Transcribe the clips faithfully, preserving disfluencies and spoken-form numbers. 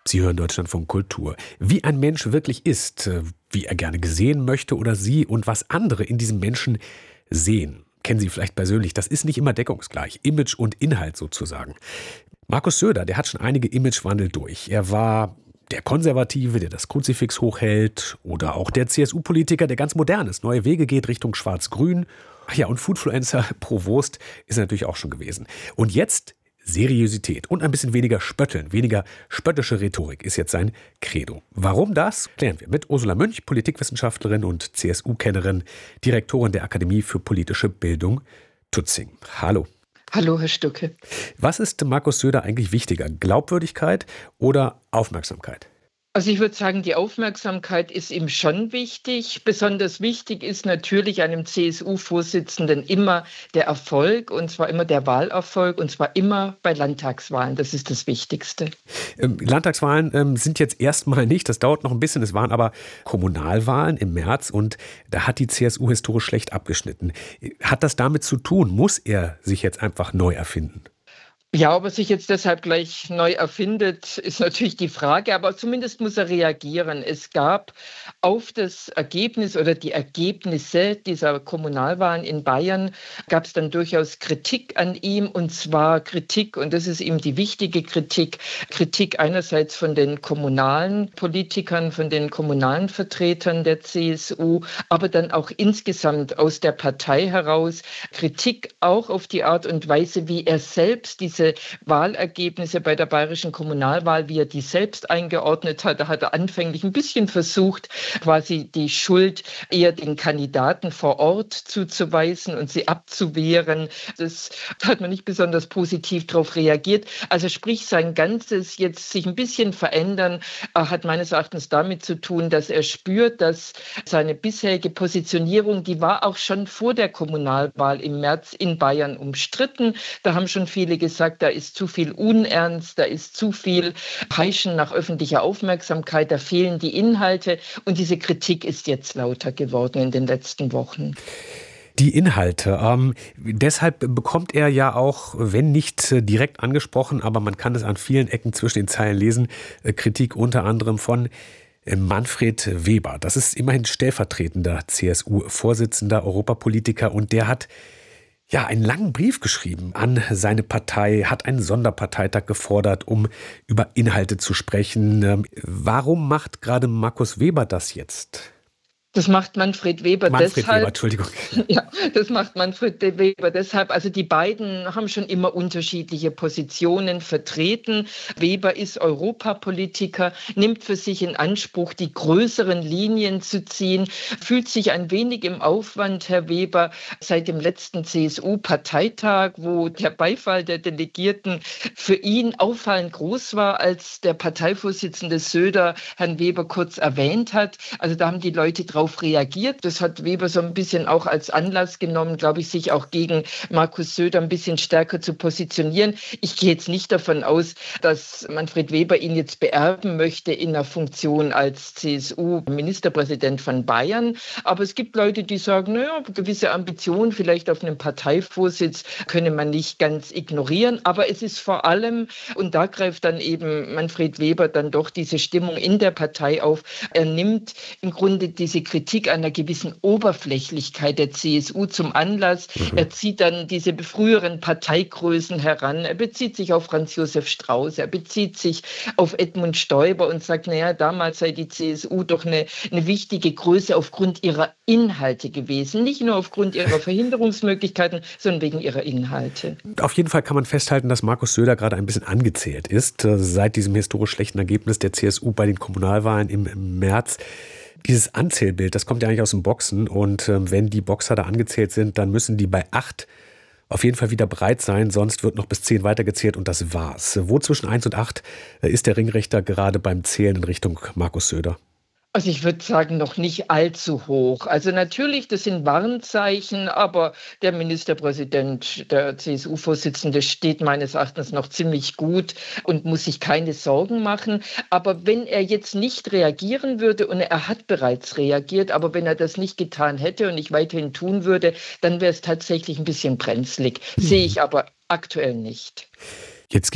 Sie hören Deutschlandfunk Kultur. Wie ein Mensch wirklich ist, wie er gerne gesehen möchte oder sie und was andere in diesem Menschen sehen. Kennen Sie vielleicht persönlich, das ist nicht immer deckungsgleich. Image und Inhalt sozusagen. Markus Söder, der hat schon einige Imagewandel durch. Er war der Konservative, der das Kruzifix hochhält, oder auch der C S U-Politiker, der ganz modern ist, neue Wege geht Richtung Schwarz-Grün. Ach ja, und Foodfluencer pro Wurst ist er natürlich auch schon gewesen. Und jetzt Seriosität und ein bisschen weniger Spötteln, weniger spöttische Rhetorik ist jetzt sein Credo. Warum das? Klären wir mit Ursula Münch, Politikwissenschaftlerin und C S U-Kennerin, Direktorin der Akademie für politische Bildung Tutzing. Hallo. Hallo, Herr Stucke. Was ist Markus Söder eigentlich wichtiger? Glaubwürdigkeit oder Aufmerksamkeit? Also ich würde sagen, die Aufmerksamkeit ist ihm schon wichtig. Besonders wichtig ist natürlich einem C S U-Vorsitzenden immer der Erfolg, und zwar immer der Wahlerfolg, und zwar immer bei Landtagswahlen. Das ist das Wichtigste. Ähm, Landtagswahlen ähm, sind jetzt erstmal nicht, das dauert noch ein bisschen, es waren aber Kommunalwahlen im März und da hat die C S U historisch schlecht abgeschnitten. Hat das damit zu tun? Muss er sich jetzt einfach neu erfinden? Ja, ob er sich jetzt deshalb gleich neu erfindet, ist natürlich die Frage, aber zumindest muss er reagieren. Es gab auf das Ergebnis oder die Ergebnisse dieser Kommunalwahlen in Bayern, gab es dann durchaus Kritik an ihm, und zwar Kritik, und das ist ihm die wichtige Kritik, Kritik einerseits von den kommunalen Politikern, von den kommunalen Vertretern der C S U, aber dann auch insgesamt aus der Partei heraus, Kritik auch auf die Art und Weise, wie er selbst diese Wahlergebnisse bei der bayerischen Kommunalwahl, wie er die selbst eingeordnet hat. Da hat er anfänglich ein bisschen versucht, quasi die Schuld eher den Kandidaten vor Ort zuzuweisen und sie abzuwehren. Das hat man nicht besonders positiv darauf reagiert. Also sprich, sein ganzes jetzt sich ein bisschen verändern, hat meines Erachtens damit zu tun, dass er spürt, dass seine bisherige Positionierung, die war auch schon vor der Kommunalwahl im März in Bayern umstritten. Da haben schon viele gesagt, da ist zu viel Unernst, da ist zu viel Heischen nach öffentlicher Aufmerksamkeit, da fehlen die Inhalte, und diese Kritik ist jetzt lauter geworden in den letzten Wochen. Die Inhalte. Ähm, deshalb bekommt er ja auch, wenn nicht direkt angesprochen, aber man kann es an vielen Ecken zwischen den Zeilen lesen, Kritik unter anderem von Manfred Weber. Das ist immerhin stellvertretender C S U-Vorsitzender, Europapolitiker, und der hat ja einen langen Brief geschrieben an seine Partei, hat einen Sonderparteitag gefordert, um über Inhalte zu sprechen. Warum macht gerade Markus Weber das jetzt? Das macht Manfred Weber Manfred deshalb. Weber, Entschuldigung. Ja, das macht Manfred Weber deshalb. Also die beiden haben schon immer unterschiedliche Positionen vertreten. Weber ist Europapolitiker, nimmt für sich in Anspruch, die größeren Linien zu ziehen, fühlt sich ein wenig im Aufwand, Herr Weber, seit dem letzten C S U-Parteitag, wo der Beifall der Delegierten für ihn auffallend groß war, als der Parteivorsitzende Söder Herrn Weber kurz erwähnt hat. Also da haben die Leute drauf reagiert. Das hat Weber so ein bisschen auch als Anlass genommen, glaube ich, sich auch gegen Markus Söder ein bisschen stärker zu positionieren. Ich gehe jetzt nicht davon aus, dass Manfred Weber ihn jetzt beerben möchte in der Funktion als C S U-Ministerpräsident von Bayern. Aber es gibt Leute, die sagen, naja, gewisse Ambitionen vielleicht auf einem Parteivorsitz könne man nicht ganz ignorieren. Aber es ist vor allem, und da greift dann eben Manfred Weber dann doch diese Stimmung in der Partei auf, er nimmt im Grunde diese Kritik einer gewissen Oberflächlichkeit der C S U zum Anlass. Mhm. Er zieht dann diese früheren Parteigrößen heran. Er bezieht sich auf Franz Josef Strauß, er bezieht sich auf Edmund Stoiber und sagt, naja, damals sei die C S U doch eine, eine wichtige Größe aufgrund ihrer Inhalte gewesen. Nicht nur aufgrund ihrer Verhinderungsmöglichkeiten, sondern wegen ihrer Inhalte. Auf jeden Fall kann man festhalten, dass Markus Söder gerade ein bisschen angezählt ist, seit diesem historisch schlechten Ergebnis der C S U bei den Kommunalwahlen im März. Dieses Anzählbild, das kommt ja eigentlich aus dem Boxen, und äh, wenn die Boxer da angezählt sind, dann müssen die bei acht auf jeden Fall wieder bereit sein, sonst wird noch bis zehn weitergezählt und das war's. Wo zwischen eins und acht äh, ist der Ringrichter gerade beim Zählen in Richtung Markus Söder? Also ich würde sagen, noch nicht allzu hoch. Also natürlich, das sind Warnzeichen, aber der Ministerpräsident, der C S U-Vorsitzende, steht meines Erachtens noch ziemlich gut und muss sich keine Sorgen machen. Aber wenn er jetzt nicht reagieren würde, und er hat bereits reagiert, aber wenn er das nicht getan hätte und nicht weiterhin tun würde, dann wäre es tatsächlich ein bisschen brenzlig. Sehe ich aber aktuell nicht. Jetzt gibt's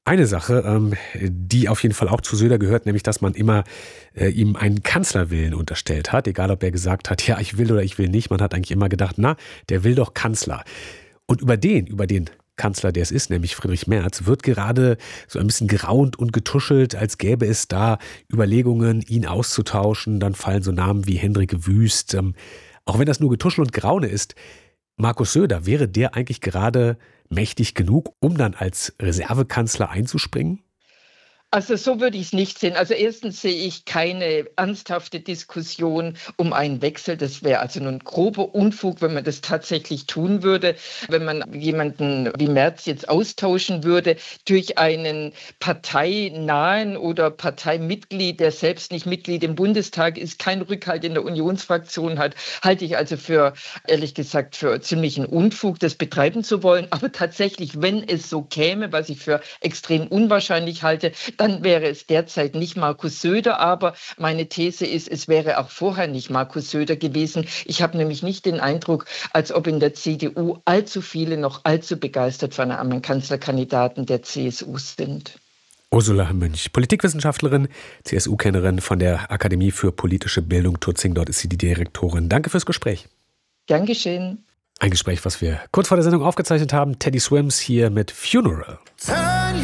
Eine Sache, ähm, die auf jeden Fall auch zu Söder gehört, nämlich, dass man immer äh, ihm einen Kanzlerwillen unterstellt hat, egal ob er gesagt hat, ja, ich will oder ich will nicht. Man hat eigentlich immer gedacht, na, der will doch Kanzler. Und über den, über den Kanzler, der es ist, nämlich Friedrich Merz, wird gerade so ein bisschen geraunt und getuschelt, als gäbe es da Überlegungen, ihn auszutauschen. Dann fallen so Namen wie Hendrik Wüst. Ähm, auch wenn das nur Getuschel und Geraune ist, Markus Söder, wäre der eigentlich gerade mächtig genug, um dann als Reservekanzler einzuspringen? Also so würde ich es nicht sehen. Also erstens sehe ich keine ernsthafte Diskussion um einen Wechsel. Das wäre also nur ein grober Unfug, wenn man das tatsächlich tun würde. Wenn man jemanden wie Merz jetzt austauschen würde durch einen parteinahen oder Parteimitglied, der selbst nicht Mitglied im Bundestag ist, keinen Rückhalt in der Unionsfraktion hat, halte ich also für, ehrlich gesagt, für ziemlichen Unfug, das betreiben zu wollen. Aber tatsächlich, wenn es so käme, was ich für extrem unwahrscheinlich halte, dann wäre es derzeit nicht Markus Söder, aber meine These ist, es wäre auch vorher nicht Markus Söder gewesen. Ich habe nämlich nicht den Eindruck, als ob in der C D U allzu viele noch allzu begeistert von einem Kanzlerkandidaten der C S U sind. Ursula Münch, Politikwissenschaftlerin, C S U-Kennerin von der Akademie für politische Bildung Tutzing. Dort ist sie die Direktorin. Danke fürs Gespräch. Gern geschehen. Ein Gespräch, was wir kurz vor der Sendung aufgezeichnet haben. Teddy Swims hier mit Funeral.